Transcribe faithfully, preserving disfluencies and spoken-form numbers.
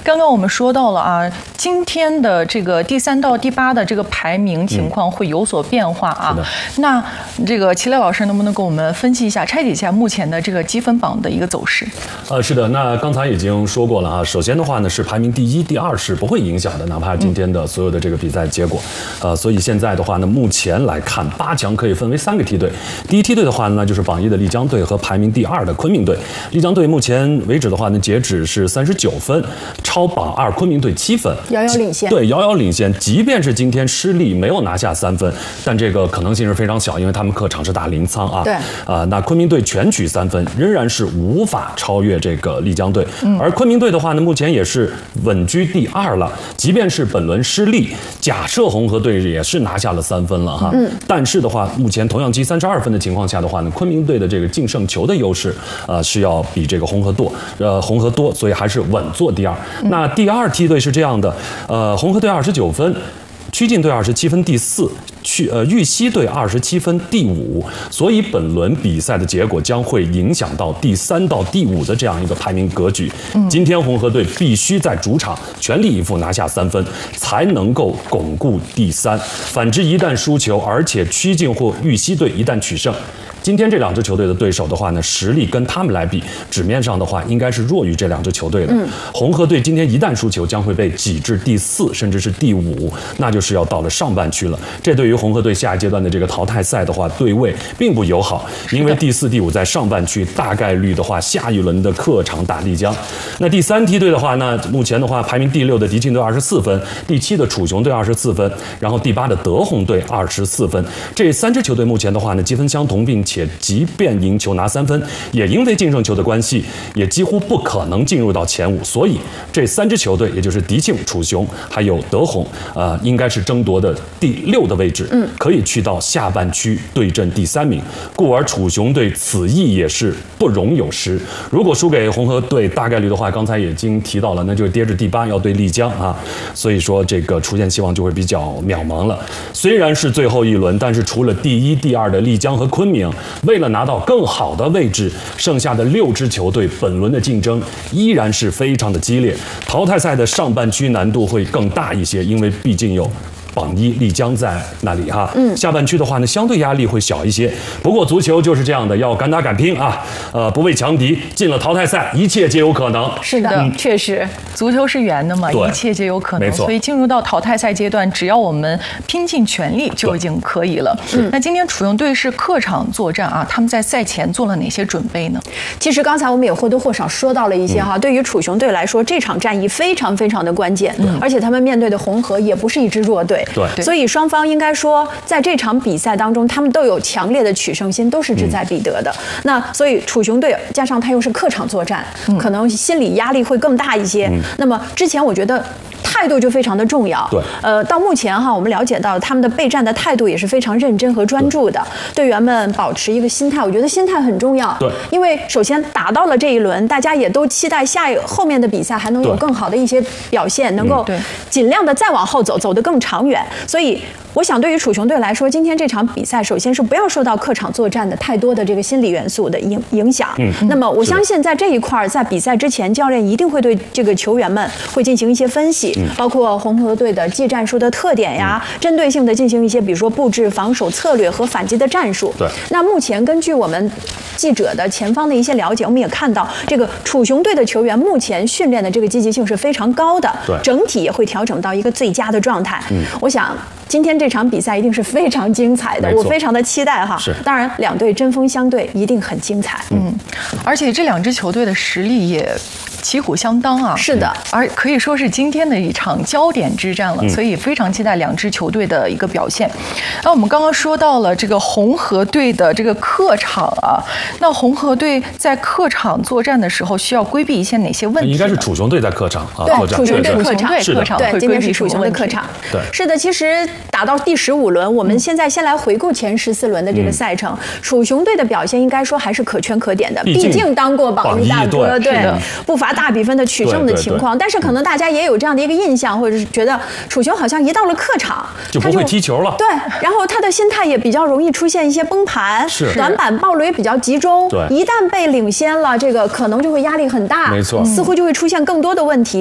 刚刚我们说到了啊，今天的这个第三到第八的这个排名情况会有所变化啊。 嗯、 那这个齐磊老师能不能给我们分析一下、拆解一下目前的这个积分榜的一个走势？ 呃，是的，那刚才已经说过了啊。首先的话呢，是排名第一、第二是不会影响的，哪怕今天的所有的这个比赛结果。嗯、呃，所以现在的话呢，目前来看，八强可以分为三个梯队。第一梯队的话呢，就是榜一的丽江队和排名第二的昆明队。丽江队目前为止的话呢，截止是三十九分，超榜二昆明队七分， 遥遥领先。 对，遥遥领先。即便是今天失利没有拿下三分，但这个可能性是非常小，因为他们客场是打临沧啊。 对。 啊、呃，那昆明队全取三分，仍然是无法超越这个丽江队。嗯。而昆明队的话呢，目前也是稳居第二了。即便是本轮失利，假设红河队也是拿下了三分了哈。嗯。但是的话，目前同样积三十二分的情况下的话呢，昆明队的这个净胜球的优势，呃，是要比这个红河多，呃，红河多，所以还是稳坐第二。嗯、那第二梯队是这样的，呃，红河队二十九分。曲靖队二十七分第四，去呃玉溪队二十七分第五，所以本轮比赛的结果将会影响到第三到第五的这样一个排名格局。嗯、今天红河队必须在主场全力以赴拿下三分，才能够巩固第三。反之，一旦输球，而且曲靖或玉溪队一旦取胜，今天这两支球队的对手的话呢，实力跟他们来比，纸面上的话应该是弱于这两支球队的。嗯、红河队今天一旦输球，将会被挤至第四，甚至是第五，那就是要到了上半区了。这对于红河队下一阶段的这个淘汰赛的话，对位并不友好，因为第四、第五在上半区，大概率的话，下一轮的客场打丽江。那第三梯队的话呢，目前的话排名第六的迪庆队二十四分，第七的楚雄队二十四分，然后第八的德宏队二十四分。这三支球队目前的话呢，积分相同，并且且即便赢球拿三分，也因为净胜球的关系，也几乎不可能进入到前五。所以这三支球队，也就是迪庆、楚雄还有德宏，呃，应该是争夺的第六的位置，嗯，可以去到下半区对阵第三名。故而楚雄队此役也是不容有失。如果输给红河队，大概率的话，刚才已经提到了，那就是跌至第八，要对丽江啊。所以说这个出现希望就会比较渺茫了。虽然是最后一轮，但是除了第一、第二的丽江和昆明，为了拿到更好的位置，剩下的六支球队本轮的竞争依然是非常的激烈。淘汰赛的上半区难度会更大一些，因为毕竟有榜一丽江在那里哈，嗯，下半区的话呢，相对压力会小一些。不过足球就是这样的，要敢打敢拼啊，呃，不畏强敌，进了淘汰赛，一切皆有可能。 是的，嗯、确实， 足球是圆的嘛，一切皆有可能。 没错， 所以进入到淘汰赛阶段，只要我们拼尽全力就已经可以了。嗯，那今天楚雄队是客场作战啊，他们在赛前做了哪些准备呢？ 其实刚才我们也或多或少说到了一些哈，嗯、对于楚雄队来说，这场战役非常非常的关键，嗯、而且他们面对的红河也不是一支弱队。 对， 所以双方应该说，在这场比赛当中，他们都有强烈的取胜心，都是志在必得的。嗯、那所以楚雄队加上他又是客场作战，嗯、可能心理压力会更大一些。嗯、那么之前我觉得态度就非常的重要。 对， 呃，到目前哈，我们了解到他们的备战的态度也是非常认真和专注的。队员们保持一个心态，我觉得心态很重要。 对， 因为首先打到了这一轮，大家也都期待下一后面的比赛还能有更好的一些表现，能够尽量的再往后走，走得更长远。所以我想对于楚雄队来说，今天这场比赛首先是不要受到客场作战的太多的这个心理元素的影影响。嗯，那么我相信在这一块，在比赛之前，教练一定会对这个球员们会进行一些分析，嗯、包括红河队的技战术的特点呀，嗯、针对性的进行一些，比如说布置、防守策略和反击的战术。 对。 那目前根据我们记者的前方的一些了解，我们也看到这个楚雄队的球员目前训练的这个积极性是非常高的， 对， 整体也会调整到一个最佳的状态。 嗯， 我想今天这场比赛一定是非常精彩的，我非常的期待哈。 是， 当然两队针锋相对，一定很精彩。 嗯，而且这两支球队的实力也旗鼓相当啊。 是的， 而可以说是今天的一场焦点之战了，嗯、所以非常期待两支球队的一个表现。那我们刚刚说到了这个红河队的这个客场啊，那红河队在客场作战的时候需要规避一些哪些问题？ 应该是楚雄队在客场啊， 对，楚雄队客场， 是的， 对，今天是楚雄的客场。 对， 是的，其实打到第十五轮，我们现在先来回顾前十四轮的这个赛程，嗯、楚雄队的表现应该说还是可圈可点的，毕竟当过榜一大哥，对，不乏大比分的取胜的情况。但是可能大家也有这样的一个印象，或者是觉得楚雄好像一到了客场就不会踢球了， 对，然后他的心态也比较容易出现一些崩盘， 是短板暴露也比较集中， 对， 一旦被领先了，这个可能就会压力很大， 没错， 似乎就会出现更多的问题。